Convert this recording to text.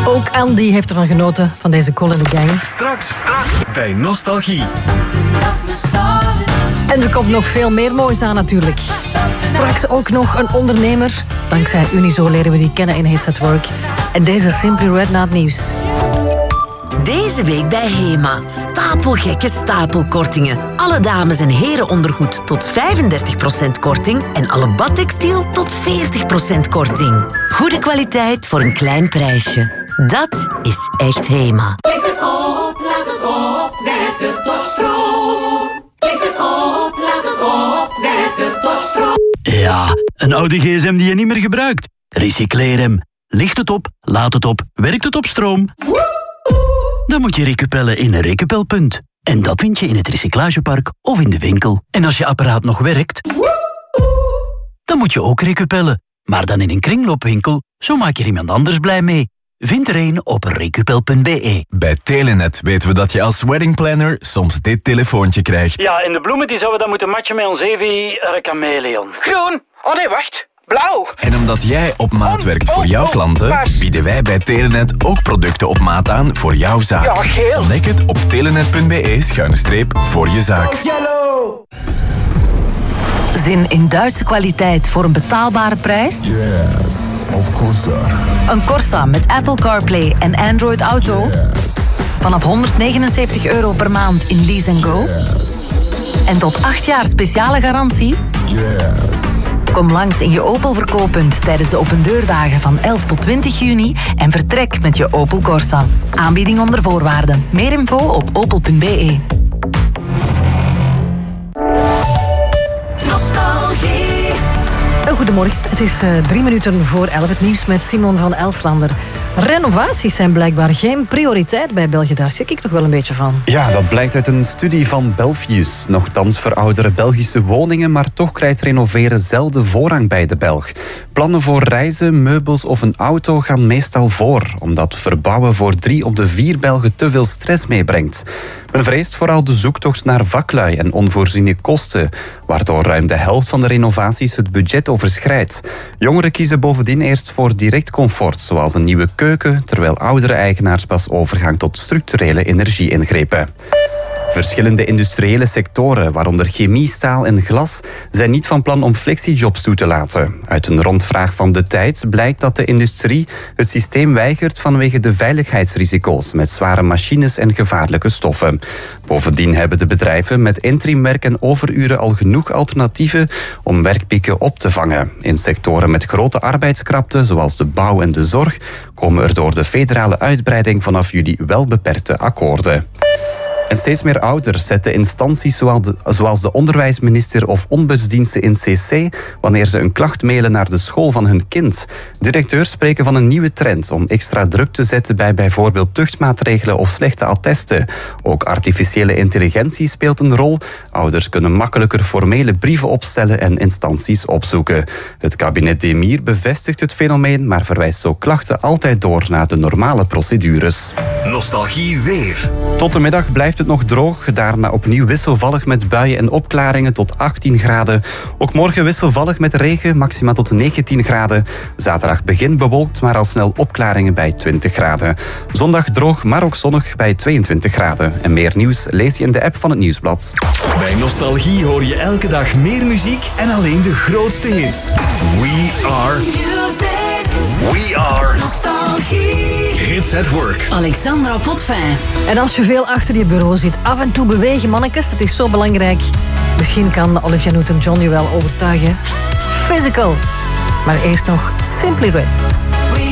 Ook Andy heeft ervan genoten, van deze Cool in the Gang. Straks bij Nostalgie. En er komt nog veel meer moois aan natuurlijk. Straks ook nog een ondernemer. Dankzij Unizo leren we die kennen in Hits at Work. En deze Simply Red na het nieuws. Deze week bij HEMA. Stapelgekke stapelkortingen. Alle dames- en herenondergoed tot 35% korting. En alle badtextiel tot 40% korting. Goede kwaliteit voor een klein prijsje. Dat is echt HEMA. Licht het op, laat het op, werkt het op stroom. Licht het op, laat het op, werkt het op stroom. Ja, een oude gsm die je niet meer gebruikt. Recycleer hem. Licht het op, laat het op, werkt het op stroom. Dan moet je recupellen in een recupelpunt. En dat vind je in het recyclagepark of in de winkel. En als je apparaat nog werkt, dan moet je ook recupellen. Maar dan in een kringloopwinkel, zo maak je er iemand anders blij mee. Vind er een op recupel.be. Bij Telenet weten we dat je als weddingplanner soms dit telefoontje krijgt. Ja, en de bloemen die zouden we dan moeten matchen met ons Evi Chameleon. Groen. Oh nee, wacht. Blauw. En omdat jij op maat werkt voor jouw klanten, bieden wij bij Telenet ook producten op maat aan voor jouw zaak. Ja, geel. Ontdek het op telenet.be/voor je zaak. Yellow. Zin in Duitse kwaliteit voor een betaalbare prijs? Yes, of course. Een Corsa met Apple CarPlay en Android Auto? Yes, Vanaf €179 per maand in Lease & Go? yes, En tot 8 jaar speciale garantie? yes. Kom langs in je Opel verkooppunt tijdens de opendeurdagen van 11 tot 20 juni en vertrek met je Opel Corsa. Aanbieding onder voorwaarden. Meer info op opel.be. Nostalgie. Goedemorgen, het is 3 minuten voor 11. Het nieuws met Simon van Elslander. Renovaties zijn blijkbaar geen prioriteit bij België. Daar schrik ik toch wel een beetje van. Ja, dat blijkt uit een studie van Belfius. Nochtans verouderen Belgische woningen, maar toch krijgt renoveren zelden voorrang bij de Belg. Plannen voor reizen, meubels of een auto gaan meestal voor, omdat verbouwen voor 3 op de 4 Belgen te veel stress meebrengt. Men vreest vooral de zoektocht naar vaklui en onvoorziene kosten, waardoor ruim de helft van de renovaties het budget overschrijdt. Jongeren kiezen bovendien eerst voor direct comfort, zoals een nieuwe keuken, terwijl oudere eigenaars pas overgaan tot structurele energie-ingrepen. Verschillende industriële sectoren, waaronder chemie, staal en glas, zijn niet van plan om flexijobs toe te laten. Uit een rondvraag van De Tijd blijkt dat de industrie het systeem weigert vanwege de veiligheidsrisico's met zware machines en gevaarlijke stoffen. Bovendien hebben de bedrijven met interimwerk en overuren al genoeg alternatieven om werkpieken op te vangen. In sectoren met grote arbeidskrapte, zoals de bouw en de zorg, komen er door de federale uitbreiding vanaf juli wel beperkte akkoorden. En steeds meer ouders zetten instanties zoals de onderwijsminister of ombudsdiensten in CC wanneer ze een klacht mailen naar de school van hun kind. Directeurs spreken van een nieuwe trend om extra druk te zetten bij bijvoorbeeld tuchtmaatregelen of slechte attesten. Ook artificiële intelligentie speelt een rol. Ouders kunnen makkelijker formele brieven opstellen en instanties opzoeken. Het kabinet Demir bevestigt het fenomeen, maar verwijst zo klachten altijd door naar de normale procedures. Nostalgie weer. Tot de middag blijft het nog droog. Daarna opnieuw wisselvallig met buien en opklaringen tot 18 graden. Ook morgen wisselvallig met regen, maxima tot 19 graden. Zaterdag begint bewolkt, maar al snel opklaringen bij 20 graden. Zondag droog, maar ook zonnig bij 22 graden. En meer nieuws lees je in de app van het Nieuwsblad. Bij Nostalgie hoor je elke dag meer muziek en alleen de grootste hits. We are Nostalgie. Hits at Work. Alexandra Potvin. En als je veel achter je bureau zit, af en toe bewegen, mannetjes, dat is zo belangrijk. Misschien kan Olivia Newton-John je wel overtuigen. Physical. Maar eerst nog Simply Red.